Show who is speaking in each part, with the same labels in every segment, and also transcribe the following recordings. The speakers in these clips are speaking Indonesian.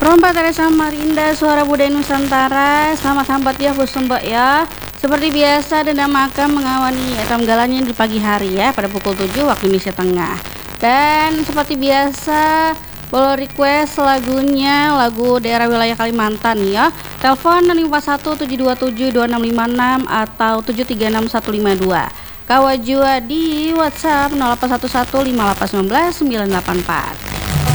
Speaker 1: Rompa Teresa Marinda, Suara Budaya Nusantara. Selamat hambat ya bos mbak ya. Seperti biasa Denda Makam mengawani Ramgalannya di pagi hari ya, pada pukul 7 waktu Indonesia Tengah. Dan seperti biasa boleh request lagunya, lagu daerah wilayah Kalimantan ya. Telepon 0517272656 atau 736152. Kawajua di WhatsApp 0811581984.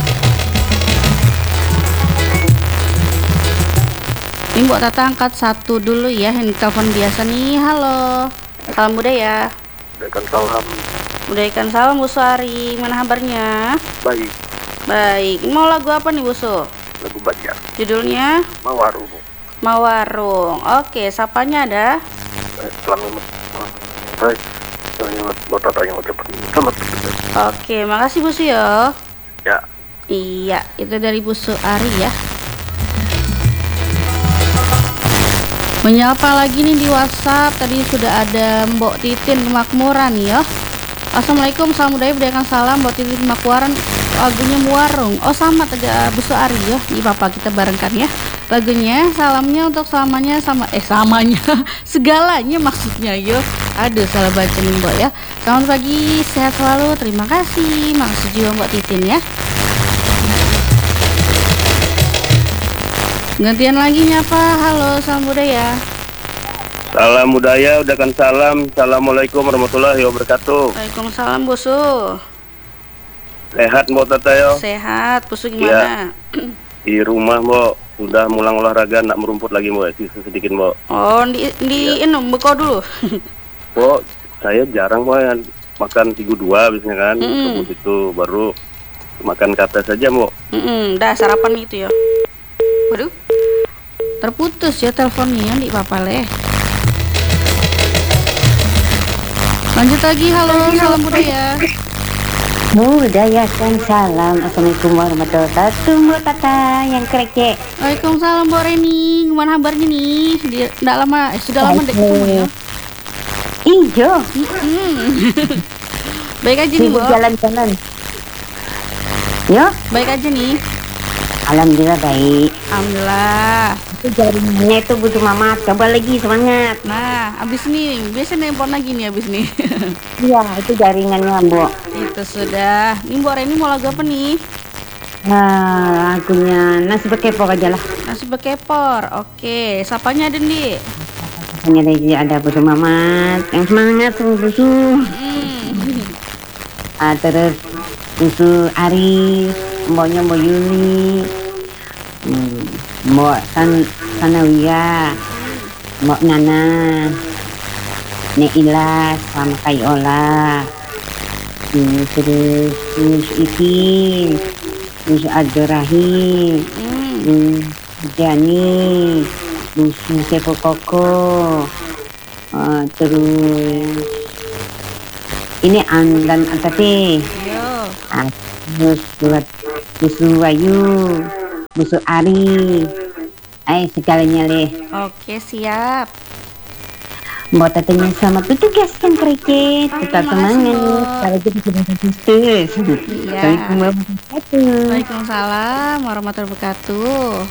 Speaker 1: Ini buat Tata angkat satu dulu ya, ini telepon biasa nih. Halo, salam budaya.
Speaker 2: Waalaikumsalam.
Speaker 1: Budaykan salam Bu Sari, mana kabarnya?
Speaker 2: Baik.
Speaker 1: Baik, mau lagu apa nih Bu Su?
Speaker 2: Lagu Banjar.
Speaker 1: Judulnya?
Speaker 2: Mawarung.
Speaker 1: Mawarung. Oke, sapanya ada?
Speaker 2: Selamat. Selamat buat Tata yang ucapkan selamat.
Speaker 1: Oke, makasih Bu Su ya.
Speaker 2: Ya.
Speaker 1: Iya, itu dari Bu Su Ari ya. Menyapa lagi nih di WhatsApp. Tadi sudah ada Mbok Titin Kemakmuran ya. Assalamualaikum, salam budaya, budayakan salam Mbok Titin Kemakmuran. Lagunya Muarung. Oh sama tadi Bu Suari ya. Di Papa kita barengkan ya. Lagunya salamnya untuk selamanya samanya segalanya maksudnya yo. Aduh salah baca nih Mbok ya. Selamat pagi, sehat selalu. Terima kasih. Makasih juga Mbok Titin ya. Gantian lagi nyapa. Halo, salam budaya.
Speaker 2: Salam budaya, udakan salam. Assalamualaikum warahmatullahi wabarakatuh.
Speaker 1: Waalaikumsalam Bu Su.
Speaker 2: Sehat Mbok Tata yo?
Speaker 1: Sehat, Bu Su gimana?
Speaker 2: Di rumah Mbok, sudah mulang olahraga, nak merumput lagi Mbok, sedikit Mbok.
Speaker 1: Oh, di inu beko dulu.
Speaker 2: Mbok, saya jarang Mbok ya, makan tigu dua biasanya kan. Terus itu baru makan kata saja Mbok.
Speaker 1: Dah sarapan gitu ya. Waduh, terputus ya teleponnya di Papale. Lanjut lagi, halo, salam budaya.
Speaker 3: Budayakan salam. Assalamualaikum warahmatullahi wabarakatuh. Mbak Tata yang krecek.
Speaker 1: Waalaikumsalam Mbak Reni, gimana kabarnya nih? Sudah lama deh ketemu ya.
Speaker 3: Ijo.
Speaker 1: Baik aja nih Mbak.
Speaker 3: Jalan-jalan. Yo,
Speaker 1: baik aja nih.
Speaker 3: Alhamdulillah baik.
Speaker 1: Alhamdulillah.
Speaker 3: Itu jaringannya itu butuh mama, coba lagi semangat.
Speaker 1: Nah, abis nih, biasa nelpon lagi nih abis nih.
Speaker 3: Iya, itu jaringannya, Mbok.
Speaker 1: Itu sudah. Ini Mbak Reni mau lagu apa nih?
Speaker 3: Nah, lagunya Nasi Bekepor aja lah.
Speaker 1: Nasi Bekepor. Oke, sapanya ada nih.
Speaker 3: Hanya ada butuh mamat yang semangat susu. Terus susu Aris, mboknya Mbok Yuli, Mbok Sanawia, Mbok Nana, Nek Ilas sama Kayola, terus Ipin, terus Abdurrahim, Jani, terus Sepo Koko, terus ini dan Atati. Terus buat Busu Wayu, Busu Ari, segalanya leh.
Speaker 1: Oke, siap.
Speaker 3: Mbak Tatanya selamat bertugas yang krecet. Tetap semangat. Kalau jadi sudah terus.
Speaker 1: Iya. Waalaikumsalam warahmatullahi wabarakatuh.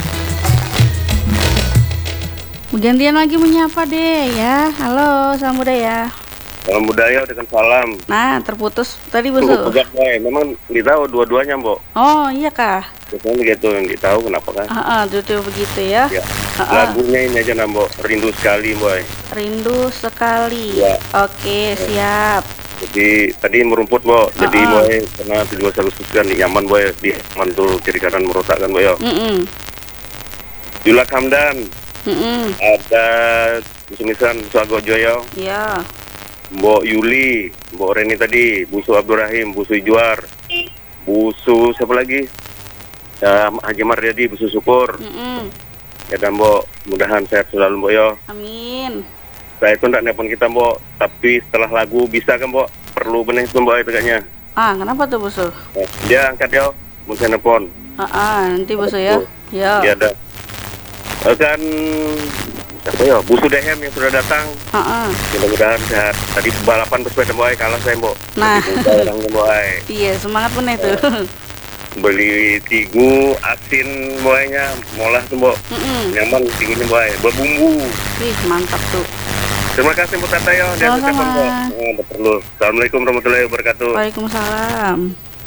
Speaker 1: Gantian lagi menyapa deh ya. Halo, salam budaya.
Speaker 2: Salam budaya, dengan salam.
Speaker 1: Nah, terputus tadi Bu Su.
Speaker 2: Memang ditahu dua-duanya Mbok.
Speaker 1: Oh iya kah?
Speaker 2: Biasanya gitu yang ditahu kenapa kan?
Speaker 1: Tuh begitu ya.
Speaker 2: Lagunya ini aja Mbok, rindu sekali Boy.
Speaker 1: Rindu sekali.
Speaker 2: Ya.
Speaker 1: Oke, siap.
Speaker 2: Jadi tadi merumput Boy. Jadi Boy karena 17 Agustus kan di Yaman Boy, di Yaman tuh kiri kanan merotak kan Boy. Julak Hamdan. Ada Misan Suago Joyo.
Speaker 1: Iya.
Speaker 2: Mbok Yuli, Mbok Reni tadi, Busu Abdurrahim, Busu Ijuar, Busu siapa lagi? Haji Maryadi, Busu Syukur. Ya dan Mbok, mudahan sehat selalu Mbok yo.
Speaker 1: Amin.
Speaker 2: Saya itu ndak nelpon kita Mbok, tapi setelah lagu bisa kan Mbok? Perlu benih itu Mbok itu kayaknya.
Speaker 1: Kenapa tuh Busu?
Speaker 2: Dia angkat yo, mau saya nelpon.
Speaker 1: Nanti Busu ya. Ya.
Speaker 2: Ya ada. Kan siapa ya? Busu Dehem yang sudah datang. Mudah-mudahan sehat. Tadi balapan bersepeda Mbok kalah saya Mbok.
Speaker 1: Nah.
Speaker 2: Mbok.
Speaker 1: Iya, semangat bener tuh.
Speaker 2: Beli tigu asin buahnya, molah tuh Mbok. Nyaman tigunya buahnya, berbumbu.
Speaker 1: Wih, mantap tuh.
Speaker 2: Terima kasih Bu Tata ya. Dia
Speaker 1: Sama-sama.
Speaker 2: Mbok. Perlu. Assalamualaikum warahmatullahi wabarakatuh.
Speaker 1: Waalaikumsalam.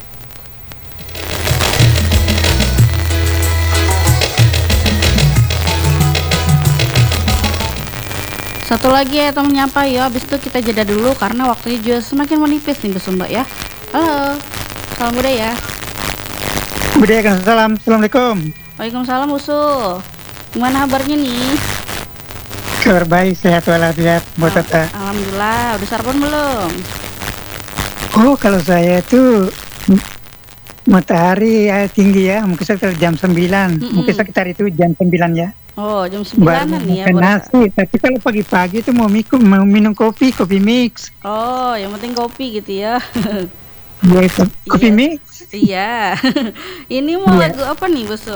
Speaker 1: Satu lagi ya temennya apa ya, habis itu kita jeda dulu karena waktunya juga semakin menipis nih Bu Sumba ya. Halo, salam budaya.
Speaker 4: Budaya kan salam. Assalamualaikum.
Speaker 1: Waalaikumsalam Usu. Gimana kabarnya nih?
Speaker 4: Kabar baik, sehat walafiat, Bu Tata.
Speaker 1: Alhamdulillah, udah sarapan belum?
Speaker 4: Oh, kalau saya itu matahari tinggi ya, mungkin sekitar jam 9. Mungkin sekitar itu jam 9 ya.
Speaker 1: Oh, jam
Speaker 4: Baru
Speaker 1: 9-an ya,
Speaker 4: makan
Speaker 1: Bu.
Speaker 4: nasi, tapi kalau pagi-pagi itu mau minum kopi mix.
Speaker 1: Oh, yang penting kopi gitu ya.
Speaker 4: Ya, itu. Kopi
Speaker 1: Iya.
Speaker 4: mix,
Speaker 1: Iya. Ini mau
Speaker 4: Iya.
Speaker 1: lagu apa nih, Busu?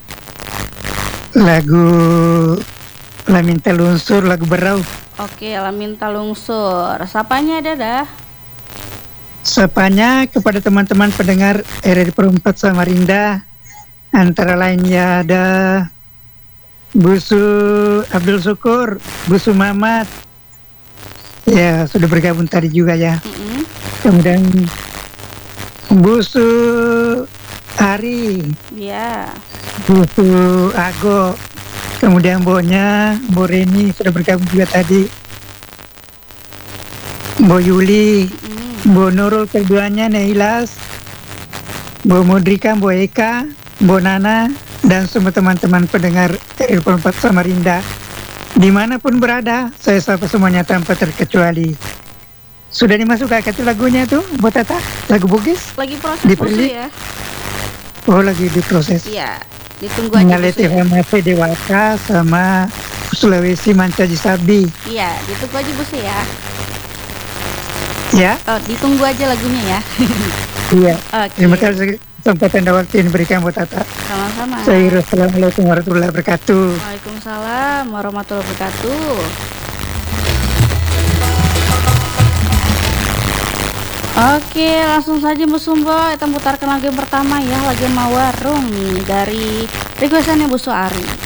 Speaker 4: lagu Laminta Lunsur, lagu Berau.
Speaker 1: Oke, Laminta Lungsur. Sapanya ada dah.
Speaker 4: Sapanya kepada teman-teman pendengar RRI Perempat Samarinda, antara lainnya ada Busu Abdul Syukur, Busu Mamat, ya sudah bergabung tadi juga ya. Kemudian Busu Ari,
Speaker 1: Iya.
Speaker 4: Busu Ago, kemudian Bonya, Bo Reni sudah bergabung juga tadi. Bo Yuli, Bo Nurul keduanya, Neilas, Bo Mudrika, Bo Eka, Bo Nana, dan semua teman-teman pendengar RRI Perempat Samarinda dimanapun berada, saya sapa semuanya tanpa terkecuali. Sudah dimasukkan ke lagunya tuh, Bu Tata? Lagu Bugis?
Speaker 1: Lagi proses
Speaker 4: Di
Speaker 1: Busu
Speaker 4: Perli?
Speaker 1: ya.
Speaker 4: Oh, lagi diproses.
Speaker 1: Iya. Ditunggu aja
Speaker 4: Ngalih
Speaker 1: Busu ya.
Speaker 4: TVMP Dewata sama Sulawesi Mancaji Sabi.
Speaker 1: Iya, ditunggu aja Busu ya.
Speaker 4: Ya,
Speaker 1: Oh, ditunggu aja lagunya ya.
Speaker 4: iya.
Speaker 1: Oke.
Speaker 4: Terima kasih kesempatan dan waktu yang diberikan Bu Tata.
Speaker 1: Sama-sama.
Speaker 4: Saya Assalamualaikum warahmatullahi wabarakatuh.
Speaker 1: Waalaikumsalam warahmatullahi wabarakatuh. Oke, langsung saja Bu Sumba kita putarkan lagu yang pertama ya, lagu Mawarung dari requestannya Bu Suari.